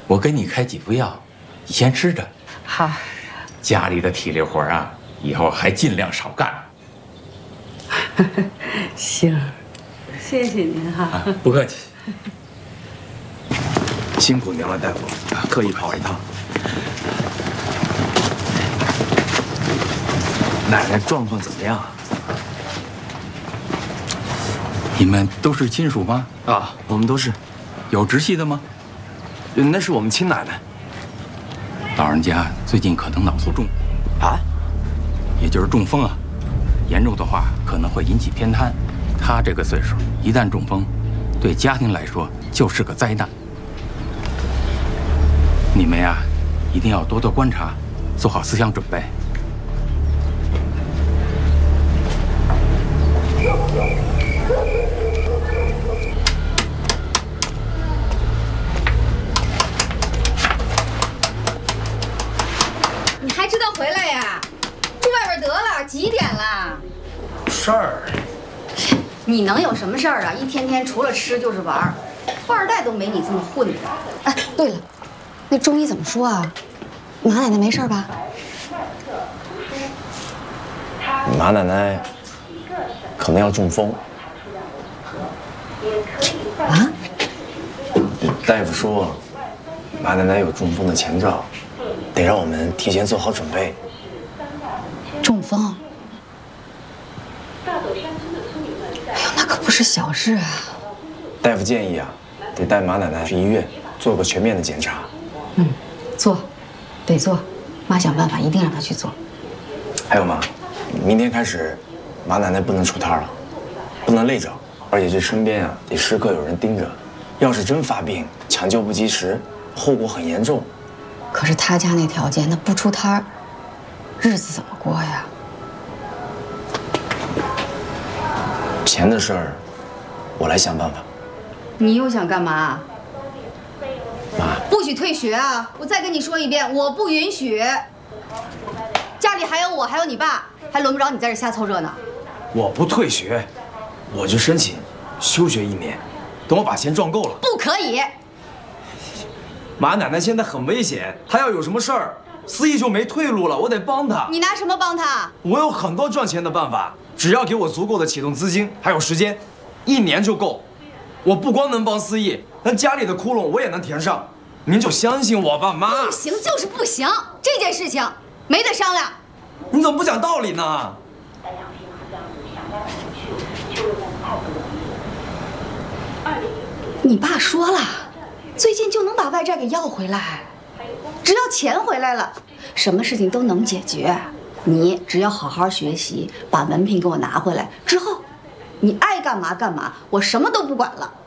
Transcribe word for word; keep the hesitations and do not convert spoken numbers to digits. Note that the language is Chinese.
我给你开几副药，你先吃着。 好。 家里的体力活啊，以后还尽量少干。 行，谢谢您哈。 啊，不客气。 辛苦您了，大夫，特意跑一趟。奶奶状况怎么样？ 你们都是亲属吗？ 啊，我们都是。 有直系的吗？ 那是我们亲奶奶。 老人家最近可能脑卒中， 啊， 也就是中风啊。严重的话可能会引起偏瘫。他这个岁数，一旦中风，对家庭来说就是个灾难。你们呀，一定要多多观察，做好思想准备。 你还知道回来呀？住外边得了，几点了？ 事儿。 你能有什么事儿啊？一天天除了吃就是玩儿，富二代都没你这么混的。 哎，对了，那中医怎么说啊？马奶奶没事吧？ 马奶奶可能要中风。 啊？ 大夫说，马奶奶有中风的前兆，得让我们提前做好准备。 中风？哎呦，那可不是小事啊！ 大夫建议啊，得带马奶奶去医院做个全面的检查。 嗯，做，得做，妈想办法一定让她去做。 还有妈，明天开始，马奶奶不能出摊了，不能累着，而且这身边啊得时刻有人盯着。要是真发病，抢救不及时，后果很严重。 可是她家那条件，那不出摊儿，日子怎么过呀？ 钱的事儿，我来想办法。 你又想干嘛？ 妈， 不许退学啊！我再跟你说一遍，我不允许。家里还有我，还有你爸，还轮不着你在这瞎凑热闹。 我不退学，我就申请休学一年，等我把钱赚够了。 不可以！ 马奶奶现在很危险，她要有什么事儿，思义就没退路了，我得帮她。 你拿什么帮他？ 我有很多赚钱的办法，只要给我足够的启动资金，还有时间，一年就够。我不光能帮思义，那家里的窟窿我也能填上。您就相信我吧，妈。 不行就是不行，这件事情没得商量。 你怎么不讲道理呢？ 你爸说了，最近就能把外债给要回来，只要钱回来了，什么事情都能解决。你只要好好学习，把文凭给我拿回来之后，你爱干嘛干嘛，我什么都不管了。